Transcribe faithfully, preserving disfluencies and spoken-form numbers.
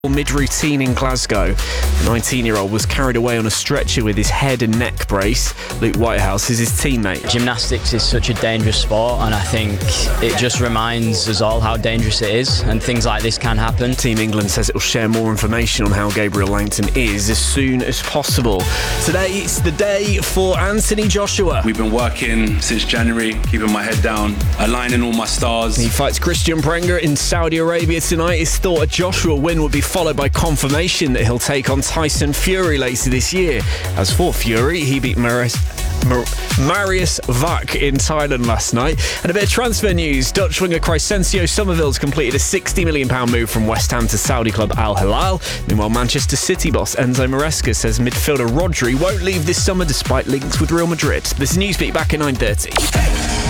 Mid-routine in Glasgow, the nineteen-year-old was carried away on a stretcher with his head and neck brace. Luke Whitehouse is his teammate. Gymnastics is such a dangerous sport, and I think it just reminds us all how dangerous it is, and things like this can happen. Team England says it will share more information on how Gabriel Langton is as soon as possible. Today, it's the day for Anthony Joshua. We've been working since January, keeping my head down, aligning all my stars. He fights Christian Prenga in Saudi Arabia tonight. It's thought a Joshua win would be followed by confirmation that he'll take on Tyson Fury later this year. As for Fury, he beat Marius, Mar- Marius Vuk in Thailand last night. And a bit of transfer news. Dutch winger Crescencio Somerville's completed a sixty million pounds move from West Ham to Saudi club Al Hilal. Meanwhile, Manchester City boss Enzo Maresca says midfielder Rodri won't leave this summer despite links with Real Madrid. This is Newsbeat back at nine thirty.